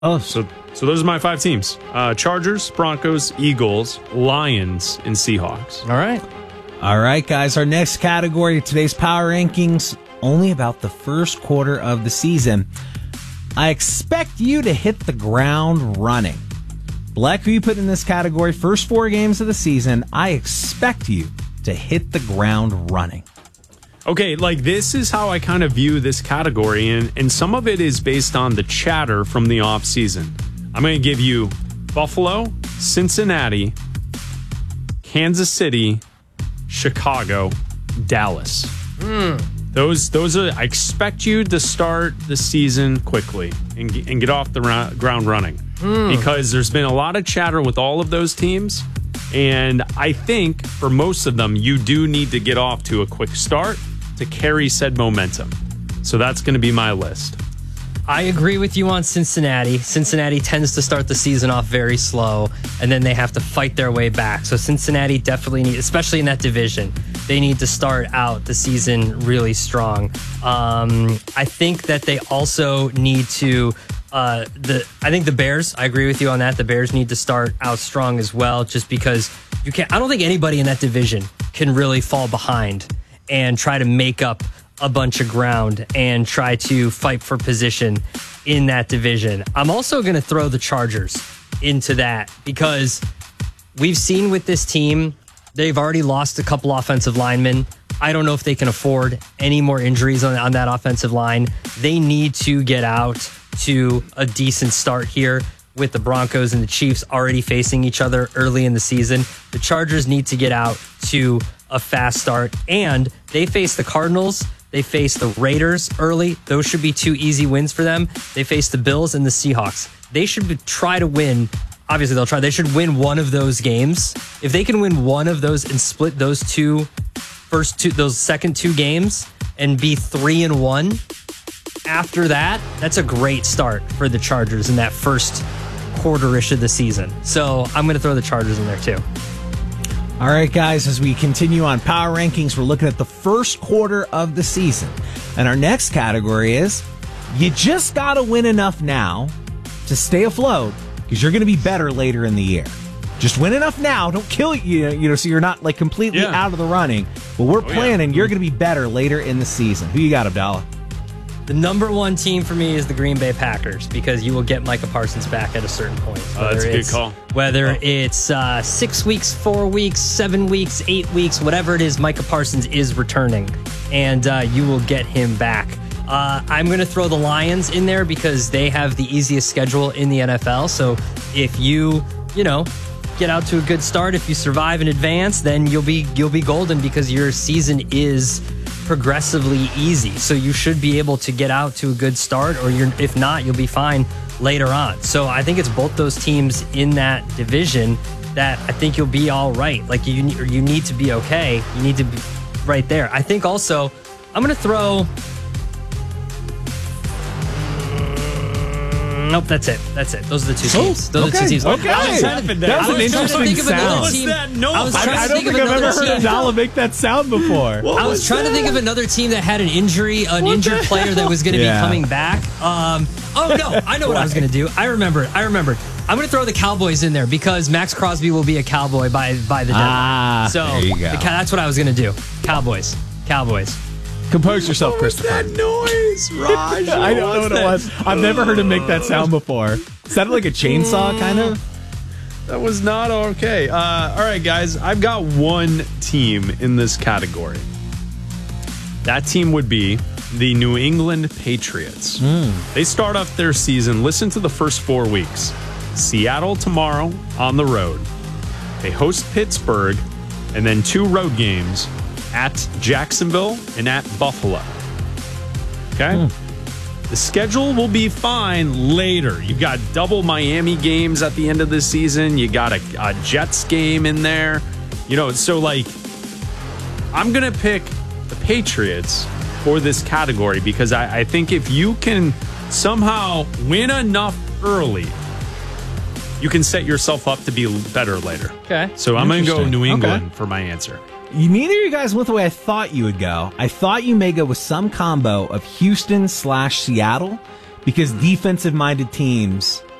Oh, So those are my 5 teams. Chargers, Broncos, Eagles, Lions, and Seahawks. all right, guys. Our next category of today's power rankings, only about the first quarter of the season. I expect you to hit the ground running. Black, who you put in this category? First 4 games of the season, I expect you to hit the ground running. Okay, this is how I kind of view this category, and some of it is based on the chatter from the offseason. I'm going to give you Buffalo, Cincinnati, Kansas City, Chicago, Dallas. Those are. I expect you to start the season quickly and get off the ground running because there's been a lot of chatter with all of those teams, and I think for most of them you do need to get off to a quick start to carry said momentum. So that's going to be my list. I agree with you on Cincinnati. Cincinnati tends to start the season off very slow, and then they have to fight their way back. So Cincinnati definitely needs, especially in that division, they need to start out the season really strong. I think that they also need to. I think the Bears. I agree with you on that. The Bears need to start out strong as well, just because you can't. I don't think anybody in that division can really fall behind and try to make up a bunch of ground and try to fight for position in that division. I'm also going to throw the Chargers into that because we've seen with this team, they've already lost a couple offensive linemen. I don't know if they can afford any more injuries on that offensive line. They need to get out to a decent start here with the Broncos and the Chiefs already facing each other early in the season. The Chargers need to get out to a fast start, and they face the Cardinals. They face the Raiders early. Those should be 2 easy wins for them. They face the Bills and the Seahawks. They should try to win. Obviously, they'll try. They should win one of those games. If they can win one of those and split those second 2 games and be 3-1 after that, that's a great start for the Chargers in that first quarter-ish of the season. So I'm going to throw the Chargers in there too. All right, guys, as we continue on power rankings, we're looking at the first quarter of the season. And our next category is you just got to win enough now to stay afloat because you're going to be better later in the year. Just win enough now. Don't kill you, so you're not completely out of the running. But we're planning you're going to be better later in the season. Who you got, Abdallah? The number 1 team for me is the Green Bay Packers because you will get Micah Parsons back at a certain point. That's a good call. Whether it's 6 weeks, 4 weeks, 7 weeks, 8 weeks, whatever it is, Micah Parsons is returning, and you will get him back. I'm going to throw the Lions in there because they have the easiest schedule in the NFL. So if you get out to a good start, if you survive in advance, then you'll be golden because your season is progressively easy. So you should be able to get out to a good start, or if not, you'll be fine later on. So I think it's both those teams in that division that I think you'll be all right. You need to be okay. You need to be right there. I think also I'm going to throw. Nope, that's it. Those are the 2 teams. Those are the 2 teams. Okay. That's an interesting sound. I don't think I've ever heard Abdallah make that sound before. I was trying to think of another team that had an injured player that was going to be coming back. No, I know what I was going to do. I remembered. I'm going to throw the Cowboys in there because Max Crosby will be a Cowboy by the deadline. So there you go. That's what I was going to do. Cowboys. Compose yourself, Christopher. What was that noise, Raj? I don't know what it was. I've never heard him make that sound before. Sounded like a chainsaw, kind of. That was not okay. All right, guys. I've got 1 team in this category. That team would be the New England Patriots. They start off their season. Listen to the first 4 weeks. Seattle tomorrow on the road. They host Pittsburgh, and then 2 road games at Jacksonville and at Buffalo. Okay? The schedule will be fine later. You've got double Miami games at the end of the season. You got a Jets game in there. So I'm going to pick the Patriots for this category because I think if you can somehow win enough early, you can set yourself up to be better later. Okay. So I'm going to go New England for my answer. Neither of you guys went the way I thought you would go. I thought you may go with some combo of Houston/Seattle because defensive-minded teams